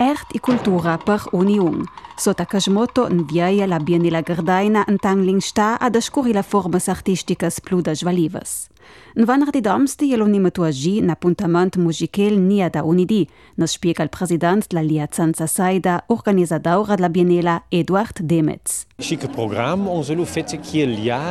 Art e cultura per union. Sota Casmoto nviaia la Biennale Gardaina en tangling sta a descurri la formas artisticas pludas valivas. In venerdì domsti l'unimato agi n'appuntament musical nia da unidi, nos spiega il president la Liazanza Saida, organizzadora della Biennale Eduard Demetz. Chique programma, on se lo fait qui est lié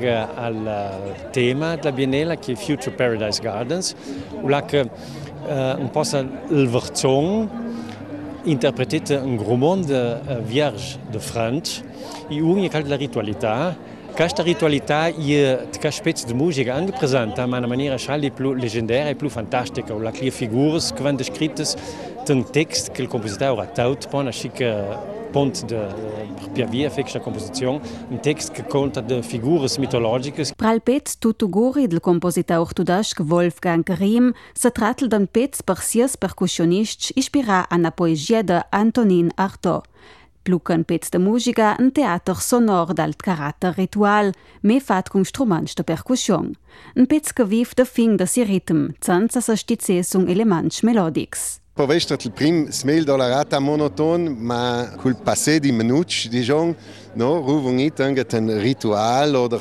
al tema della Biennale, che è Future Paradise Gardens, où là que un po' il verzon interpretete un gros monde vierge de front e unica la ritualità. Questa ritualità è un spezzo di musica anche presente, ma in una maniera più leggendaria e più fantastica. La clear figure che vengono scritte in un testo che il compositore ha tauto, poi una chic ponte per via questa composizione, un testo che conta di figure mitologiche. Pral pezzo Tutuguri del compositore tedesco Wolfgang Riem si tratta di un pezzo per sias percussionisti ispirato alla poesia di Antonin Artaud. Plucan pezzo de musica un teatro sonor dal carattere ritual, me fat con strumenti de percussion. Un pezzo che vive de fin de si ritm, senza sostituzione elementi melodics. Può essere il primo smell dollarata monoton, ma col passé di minuti, diciamo, no, ruvungit anche un ritual oder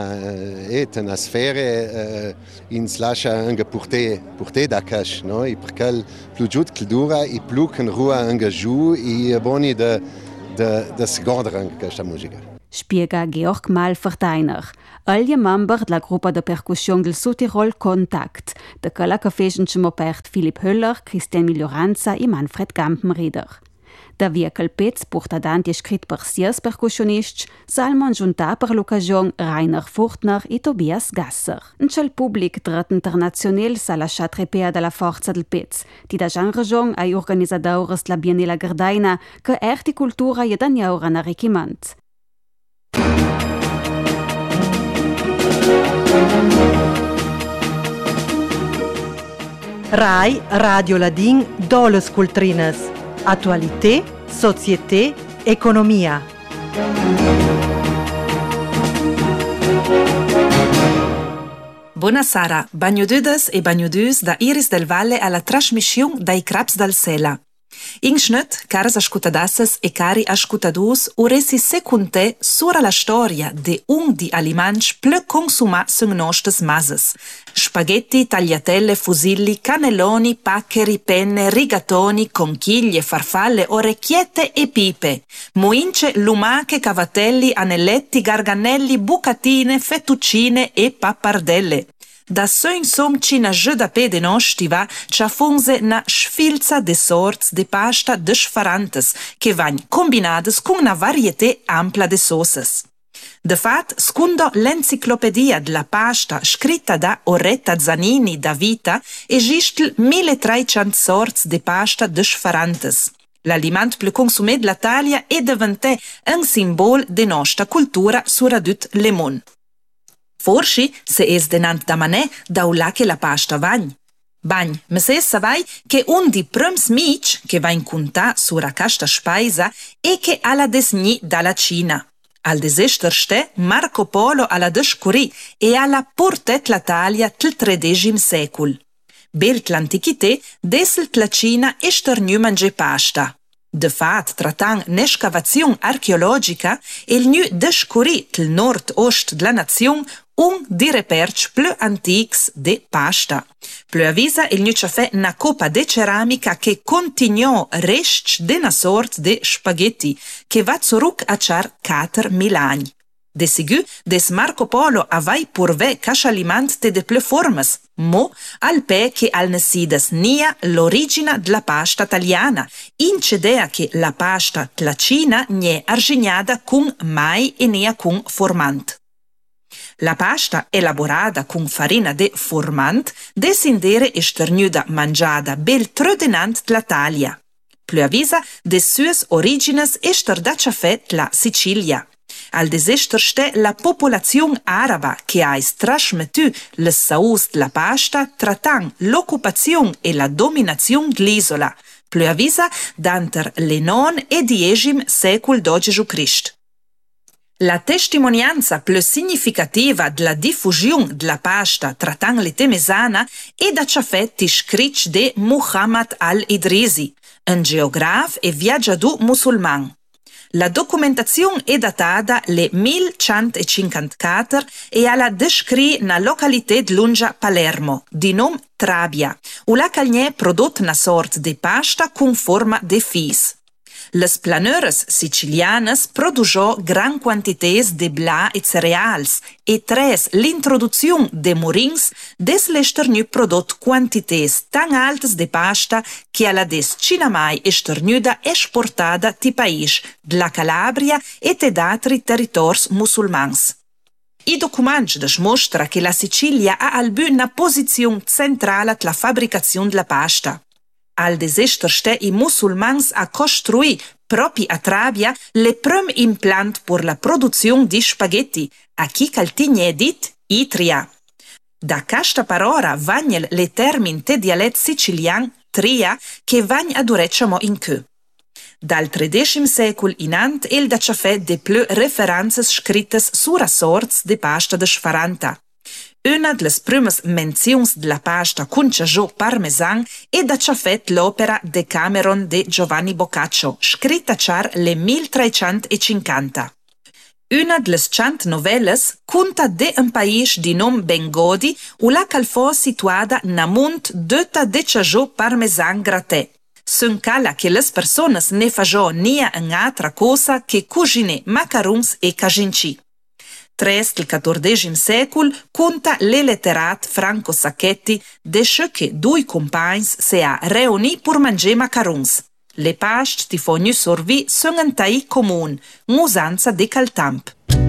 una sfera in slascia anche porte da cash, no, e perché più giù che dura e più che rua anche giù e boni da sgodere anche questa musica. Spiega Georg Malverteiner, agli membri della gruppa di percussione del Südtirol Contact, da quella che fecero parte Philipp Höller, Christian Miglioranza e Manfred Gampenrieder. Da via quel pezzo porta avanti scritto per sias percussionisti, salmon giunta per l'occasione Rainer Furtner e Tobias Gasser. In quel pubblico drat internazionale s'ha lasciato trepea dalla forza del pezzo, di da Jean Rajon ai organizzatori della Biennale Gardaina che arte e cultura gli danno un arricchimento. Rai Radio Ladin Doles Cultrines. Attualité, société, economia. Buonasera, bagnodudes e bagnodus da Iris del Valle alla trasmissione dai Craps dal Sela. In schnut, caras ascoltadasses e cari ascoltadus, uresi secunte sura la storia de di aliments plö consuma sun nostres mases. Spaghetti, tagliatelle, fusilli, cannelloni, paccheri, penne, rigatoni, conchiglie, farfalle, orecchiette e pipe. Muince, lumache, cavatelli, anelletti, garganelli, bucatine, fettuccine e pappardelle. Da so cina jeu da pe de nostra c'ha funse na sfilza de sorts de pasta desfarantes che van combinades con una varietà ampla de sauces. De fat, secondo l'enciclopedia della pasta scritta da Oretta Zanini da Vita, esiste 1300 sorts de pasta desfarantes. L'aliment più consumato dell'Italia è diventato un simbolo de nostra cultura suradut le mon. Forse se es denant da manè da ula che la pasta vagn. Bagn, ma se savai che un di prums mic che va in conta sura casta speisa e che alla desni dalla Cina. Al desester ste Marco Polo alla descuri e alla portet l'Italia til XIII secol. Belt l'antichità desselt la Cina e sternu mangi pasta. De fat, trattant n'escavazione archeologica, il nu descurit il nord-ost della nazione di reperci più antics de pasta. Più avvisa il nu c'ha fe una coppa de ceramica che continuò resti de una sort de spaghetti che va zuruc a char 4.000 anni. De sigu, des Marco Polo avai purve cașaliment de ple formas, mo al pe che al nesidas nia l'origine della pasta italiana, incedea che la pasta tlacina nie arginada con mai e nia con formant. La pasta elaborata con farina de formant desindere esternuda mangiada bel trödenant l'Italia. Più avvisa des sues origines ester da ciafet la Sicilia. Al desester ste la popolazione araba che ha trasmettu le saus della pasta trattant l'occupazione e la dominazione dell'isola, più avvisa d'anter le IX e X secol d.C. La testimonianza più significativa della diffusione della pasta tra le temesana è da ciafetti scritti di Muhammad al-Idrisi, un geografo e viaggiatore musulmano. La documentazione è datata le 1154 e alla descrit na località di lunga Palermo, di nome Trabia, u la calgne prodotto una sorta di pasta con forma di fis. Les planeurs sicilianes produjo gran quantités de bla e cereals e tres l'introduzione de morins des l'esternu prodot quantités tan altes de pasta che alla des cinamai esternuda esportada ti país della Calabria e te d'altri territoris musulmans. I documenti dimostra che la Sicilia ha albu una posizione centrale alla fabbricazione della pasta. Al desestor ste i musulmans a costruì proprio a Trabia le primi implant per la produzione di spaghetti, a chi caltigne dit Itria. Da questa parola vagnel le termini te dialet sicilian tria che vagn adurecciamo in che. Dal XIII secolo in ant el da ciafè de plö references scrittes sura sorts de pasta de sfaranta. Una delle prime menzioni della pasta con ciagiò parmesan è da ciafet l'opera Decameron di Giovanni Boccaccio, scritta char le 1350. Una delle 100 novelles conta de un país di nome Bengodi, u la calfò situata na munt döta de ciagiò parmesan graté. Sun cala che les personas ne fagiò nia un'altra cosa che cucine macarons e caginci. Tres del XIV secolo conta le letterat Franco Sacchetti de che due compagni si ha reuni per mangiare macarons. Le past ti fognu sorvi sono un tai comune, un'usanza de caltamp.